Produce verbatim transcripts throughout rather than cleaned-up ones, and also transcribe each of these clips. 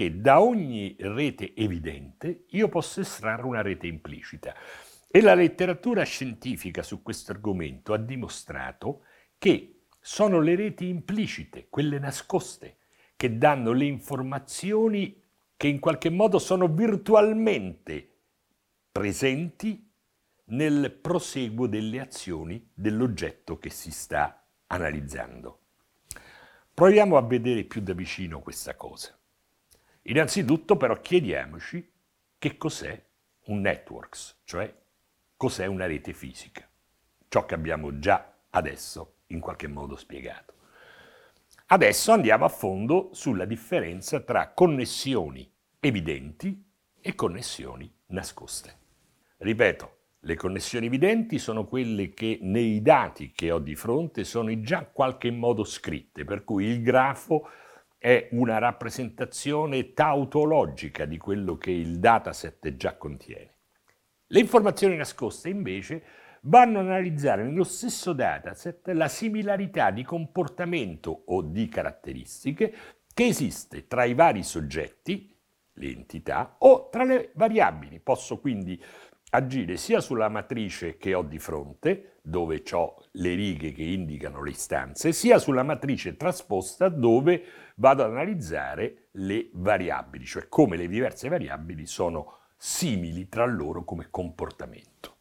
che da ogni rete evidente io posso estrarre una rete implicita. E la letteratura scientifica su questo argomento ha dimostrato che sono le reti implicite, quelle nascoste, che danno le informazioni che in qualche modo sono virtualmente presenti nel proseguo delle azioni dell'oggetto che si sta analizzando. Proviamo a vedere più da vicino questa cosa. Innanzitutto però chiediamoci che cos'è un networks, cioè cos'è una rete fisica, ciò che abbiamo già adesso in qualche modo spiegato. Adesso andiamo a fondo sulla differenza tra connessioni evidenti e connessioni nascoste. Ripeto, le connessioni evidenti sono quelle che nei dati che ho di fronte sono già in qualche modo scritte, per cui il grafo è una rappresentazione tautologica di quello che il dataset già contiene. Le informazioni nascoste invece vanno ad analizzare nello stesso dataset la similarità di comportamento o di caratteristiche che esiste tra i vari soggetti, le entità, o tra le variabili. Posso quindi agire sia sulla matrice che ho di fronte, dove ho le righe che indicano le istanze, sia sulla matrice trasposta, dove vado ad analizzare le variabili, cioè come le diverse variabili sono simili tra loro come comportamento.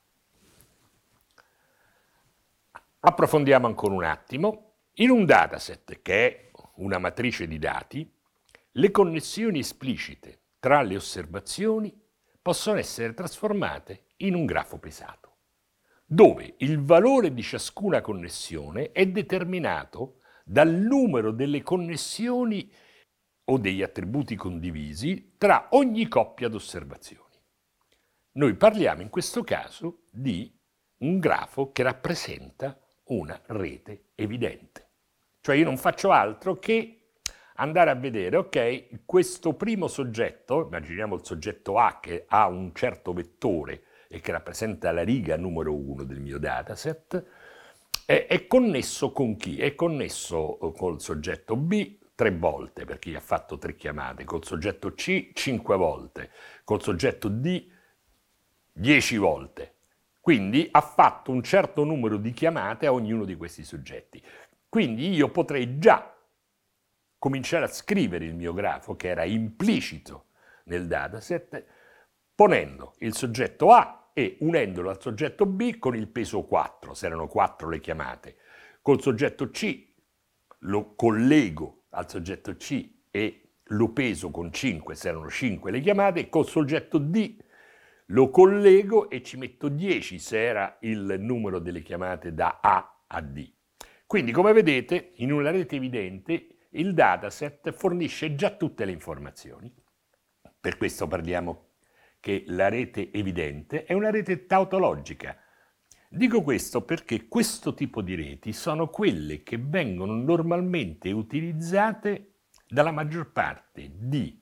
Approfondiamo ancora un attimo. In un dataset, che è una matrice di dati, le connessioni esplicite tra le osservazioni possono essere trasformate in un grafo pesato, dove il valore di ciascuna connessione è determinato dal numero delle connessioni o degli attributi condivisi tra ogni coppia di osservazioni. Noi parliamo in questo caso di un grafo che rappresenta una rete evidente. Cioè io non faccio altro che andare a vedere, ok, questo primo soggetto, immaginiamo il soggetto A che ha un certo vettore e che rappresenta la riga numero uno del mio dataset, è, è connesso con chi? È connesso col soggetto B tre volte, perché gli ha fatto tre chiamate, col soggetto C cinque volte, col soggetto D dieci volte. Quindi ha fatto un certo numero di chiamate a ognuno di questi soggetti. Quindi io potrei già cominciare a scrivere il mio grafo, che era implicito nel dataset, ponendo il soggetto A e unendolo al soggetto B con il peso quattro, se erano quattro le chiamate. Col soggetto C lo collego al soggetto C e lo peso con cinque, se erano cinque le chiamate, e col soggetto D lo collego e ci metto dieci se era il numero delle chiamate da A a D. Quindi, come vedete, in una rete evidente il dataset fornisce già tutte le informazioni. Per questo parliamo che la rete evidente è una rete tautologica. Dico questo perché questo tipo di reti sono quelle che vengono normalmente utilizzate dalla maggior parte di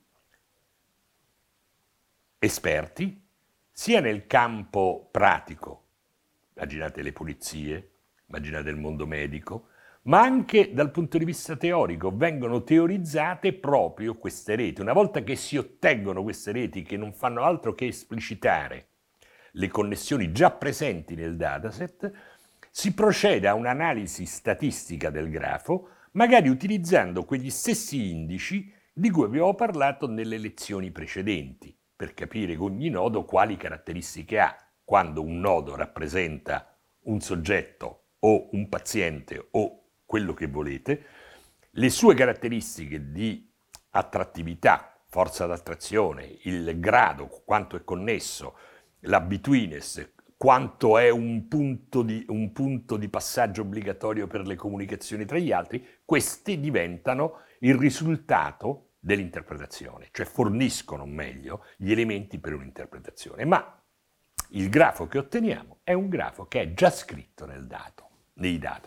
esperti, sia nel campo pratico, immaginate le pulizie, immaginate il mondo medico, ma anche dal punto di vista teorico. Vengono teorizzate proprio queste reti. Una volta che si ottengono queste reti che non fanno altro che esplicitare le connessioni già presenti nel dataset, si procede a un'analisi statistica del grafo, magari utilizzando quegli stessi indici di cui abbiamo parlato nelle lezioni precedenti, per capire con ogni nodo quali caratteristiche ha. Quando un nodo rappresenta un soggetto o un paziente o quello che volete, le sue caratteristiche di attrattività, forza d'attrazione, il grado, quanto è connesso, la betweenness, quanto è un punto, di, un punto di passaggio obbligatorio per le comunicazioni tra gli altri, questi diventano il risultato dell'interpretazione, cioè forniscono meglio gli elementi per un'interpretazione. Ma il grafo che otteniamo è un grafo che è già scritto nel dato, nei dati.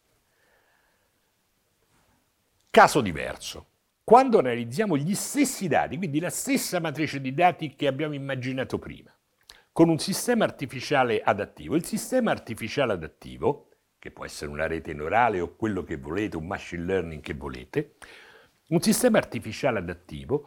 Caso diverso. Quando analizziamo gli stessi dati, quindi la stessa matrice di dati che abbiamo immaginato prima, con un sistema artificiale adattivo, il sistema artificiale adattivo, che può essere una rete neurale o quello che volete, un machine learning che volete, un sistema artificiale adattivo